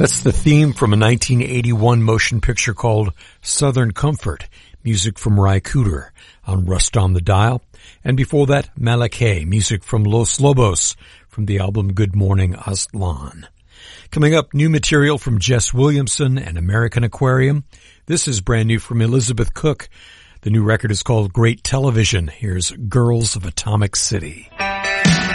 That's the theme from a 1981 motion picture called Southern Comfort, music from Ry Cooder on Rust on the Dial. And before that, Malachi, music from Los Lobos from the album Good Morning Aztlan. Coming up, new material from Jess Williamson and American Aquarium. This is brand new from Elizabeth Cook. The new record is called Great Television. Here's Girls of Atomic City.